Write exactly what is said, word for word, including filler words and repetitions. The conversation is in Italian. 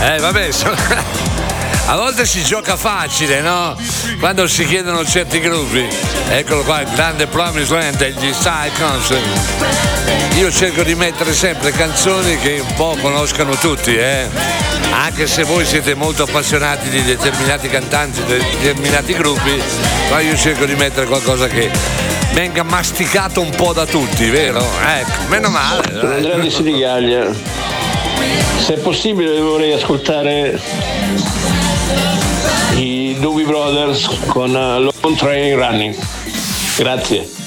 Eh vabbè, so- a volte si gioca facile, no? Quando si chiedono certi gruppi. Eccolo qua, il grande Promised Land degli Icons. Io cerco di mettere sempre canzoni che un po' conoscano tutti, eh? Anche se voi siete molto appassionati di determinati cantanti, di determinati gruppi, ma io cerco di mettere qualcosa che venga masticato un po' da tutti, vero? Ecco, meno male. Sono Andrea di Senigallia. Se è possibile vorrei ascoltare i Doobie Brothers con uh, Long Train Running. Grazie.